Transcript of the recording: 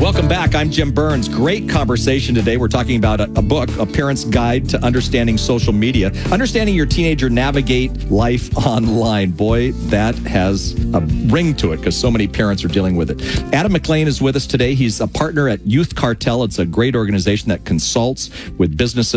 Welcome back. I'm Jim Burns. Great conversation today. We're talking about a book, A Parent's Guide to Understanding Social Media. Understanding your teenager navigate life online. Boy, that has a ring to it because so many parents are dealing with it. Adam McLean is with us today. He's a partner at Youth Cartel. It's a great organization that consults with businesses